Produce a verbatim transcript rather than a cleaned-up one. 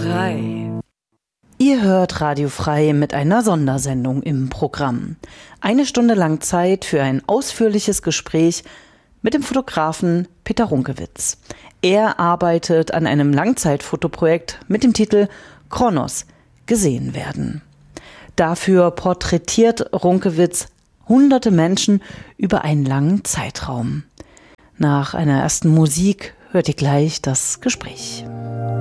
Frei. Ihr hört Radio Frei mit einer Sondersendung im Programm. Eine Stunde lang Zeit für ein ausführliches Gespräch mit dem Fotografen Peter Runkewitz. Er arbeitet an einem Langzeitfotoprojekt mit dem Titel Kronos – Gesehen werden. Dafür porträtiert Runkewitz hunderte Menschen über einen langen Zeitraum. Nach einer ersten Musik hört ihr gleich das Gespräch.